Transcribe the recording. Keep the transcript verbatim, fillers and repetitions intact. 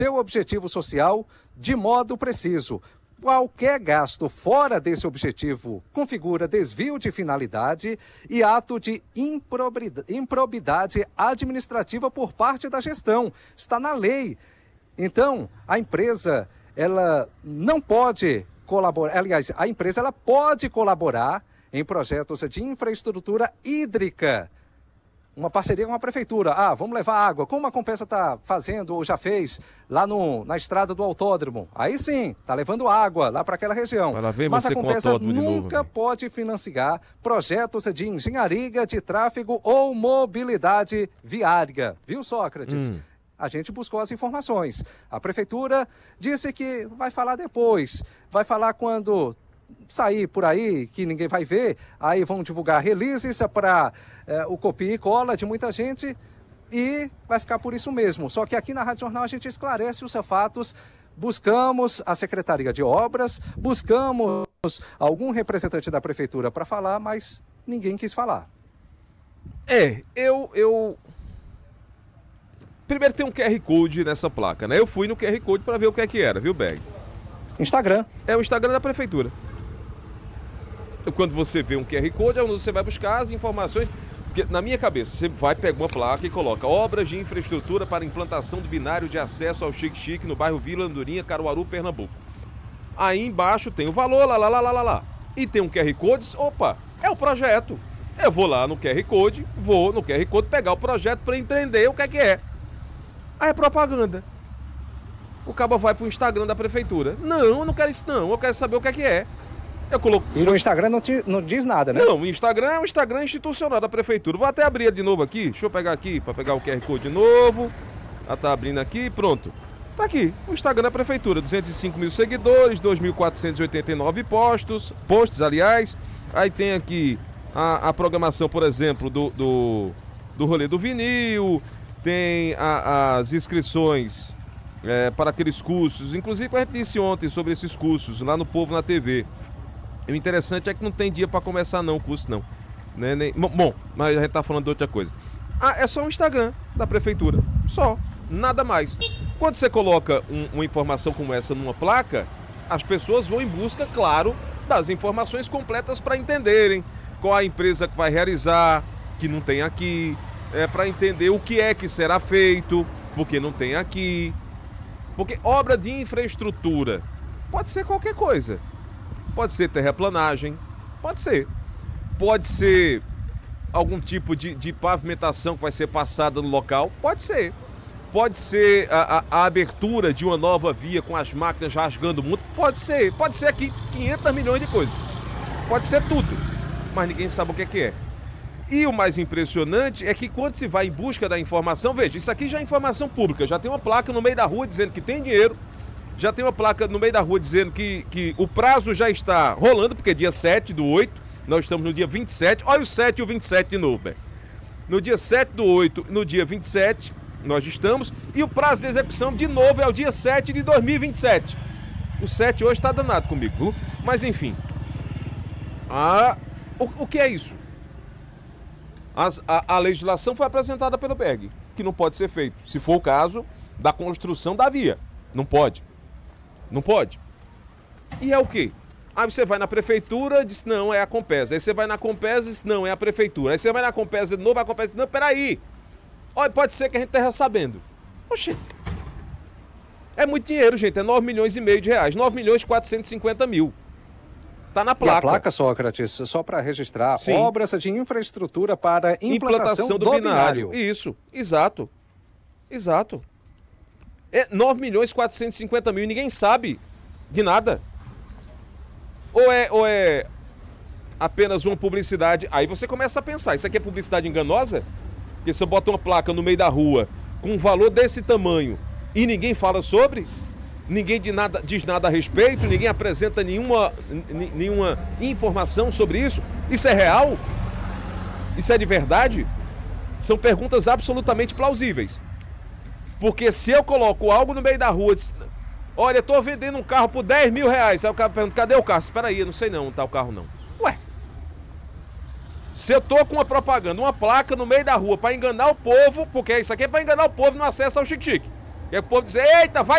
seu objetivo social de modo preciso. Qualquer gasto fora desse objetivo configura desvio de finalidade e ato de improbidade administrativa por parte da gestão. Está na lei. Então, a empresa, ela não pode colaborar, aliás, a empresa ela pode colaborar em projetos de infraestrutura hídrica. Uma parceria com a prefeitura. Ah, vamos levar água, como a Compesa está fazendo ou já fez lá no, na estrada do autódromo. Aí sim, está levando água lá para aquela região. Mas a Compesa nunca novo, pode financiar projetos de engenharia, de tráfego ou mobilidade viária. Viu, Sócrates? Hum. A gente buscou as informações. A prefeitura disse que vai falar depois. Vai falar quando sair por aí, que ninguém vai ver. Aí vão divulgar releases para é, o copia e cola de muita gente e vai ficar por isso mesmo. Só que aqui na Rádio Jornal a gente esclarece os fatos. Buscamos a Secretaria de Obras, buscamos algum representante da prefeitura para falar, mas ninguém quis falar. É, eu... eu... Primeiro tem um Q R Code nessa placa, né? Eu fui no Q R Code para ver o que é que era, viu, Berg? Instagram. É o Instagram da prefeitura. Quando você vê um Q R Code, é onde você vai buscar as informações. Porque na minha cabeça, você vai pegar uma placa e coloca obras de infraestrutura para implantação do binário de acesso ao Chique Chique no bairro Vila Andorinha, Caruaru, Pernambuco. Aí embaixo tem o valor, lá, lá, lá, lá, lá, lá. E tem um Q R Code, opa, é o projeto. Eu vou lá no Q R Code, vou no Q R Code pegar o projeto para entender o que é que é. Aí é propaganda. O cabo vai pro Instagram da prefeitura. Não, eu não quero isso não, eu quero saber o que é que é. Eu coloco... E no Instagram não, te, não diz nada, né? Não, o Instagram é o Instagram institucional da prefeitura. Vou até abrir de novo aqui, deixa eu pegar aqui, para pegar o Q R Code de novo. Já tá abrindo aqui, pronto. Tá aqui, o Instagram da prefeitura, duzentos e cinco mil seguidores, dois mil quatrocentos e oitenta e nove postos, posts, aliás. Aí tem aqui a, a programação, por exemplo, do, do, do rolê do vinil. Tem a, as inscrições é, para aqueles cursos. Inclusive, a gente disse ontem sobre esses cursos, lá no Povo na T V. E o interessante é que não tem dia para começar não o curso, não. Né? Nem... Bom, mas a gente tá falando de outra coisa. Ah, é só o Instagram da prefeitura. Só. Nada mais. Quando você coloca um, uma informação como essa numa placa, as pessoas vão em busca, claro, das informações completas para entenderem qual a empresa que vai realizar, que não tem aqui. É para entender o que é que será feito, porque não tem aqui. Porque obra de infraestrutura pode ser qualquer coisa. Pode ser terraplanagem, pode ser. Pode ser algum tipo de, de pavimentação que vai ser passada no local, pode ser. Pode ser a, a, a abertura de uma nova via com as máquinas rasgando muito, pode ser. Pode ser aqui quinhentos milhões de coisas. Pode ser tudo, mas ninguém sabe o que é que é. E o mais impressionante é que quando se vai em busca da informação, veja, isso aqui já é informação pública, já tem uma placa no meio da rua dizendo que tem dinheiro, já tem uma placa no meio da rua dizendo que, que o prazo já está rolando, porque é dia sete do oito, nós estamos no dia vinte e sete, olha o sete e o vinte e sete de novo, Bé. No dia sete do oito, no dia vinte e sete, nós estamos, e o prazo de execução de novo é o dia sete de dois mil e vinte e sete. O sete hoje está danado comigo, viu? Mas enfim, ah, o, o que é isso? As, a, a legislação foi apresentada pelo Berg, que não pode ser feito, se for o caso da construção da via. Não pode. Não pode. E é o quê? Aí você vai na prefeitura, diz não, é a Compesa. Aí você vai na Compesa, diz não, é a prefeitura. Aí você vai na Compesa de novo, a Compesa diz não, peraí. Olha, pode ser que a gente esteja sabendo. Oxê. É muito dinheiro, gente, é nove milhões e meio de reais. nove milhões e quatrocentos e cinquenta mil. Tá na placa. E a placa, Sócrates, só para registrar, sim, obras de infraestrutura para implantação, implantação do, do binário. binário. Isso, exato. Exato. É nove milhões e quatrocentos e cinquenta mil e ninguém sabe de nada. Ou é, ou é apenas uma publicidade. Aí você começa a pensar, isso aqui é publicidade enganosa? Porque você bota uma placa no meio da rua com um valor desse tamanho e ninguém fala sobre? Ninguém diz nada, diz nada a respeito, ninguém apresenta nenhuma, n- nenhuma informação sobre isso. Isso é real? Isso é de verdade? São perguntas absolutamente plausíveis. Porque se eu coloco algo no meio da rua, diz, olha, eu tô vendendo um carro por dez mil reais. Aí o cara pergunta, cadê o carro? Espera aí, eu não sei não, não tá o carro não. Ué, se eu tô com uma propaganda, uma placa no meio da rua para enganar o povo, porque isso aqui é para enganar o povo no acesso ao Chique Chique. E aí o povo diz, eita, vai